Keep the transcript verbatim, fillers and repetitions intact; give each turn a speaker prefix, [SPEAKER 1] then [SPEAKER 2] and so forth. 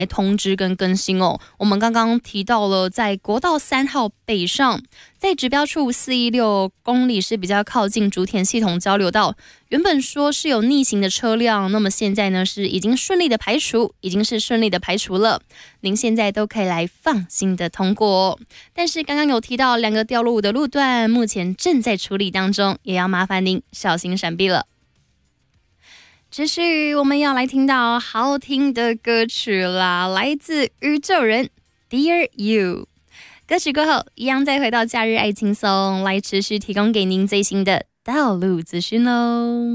[SPEAKER 1] 通知跟更新哦。我们刚刚提到了，在国道三号北上，在指标处四一六公里是比较靠近竹田系统交流道，原本说是有逆行的车辆，那么现在呢是已经顺利的排除，已经是顺利的排除了，您现在都可以来放心的通过哦。但是刚刚有提到两个掉落物的路段，目前正在处理当中，也要麻烦您小心闪避了。持续我们要来听到好听的歌曲啦，来自宇宙人 Dear You。 歌曲过后一样再回到假日爱轻松，来持续提供给您最新的道路资讯哦。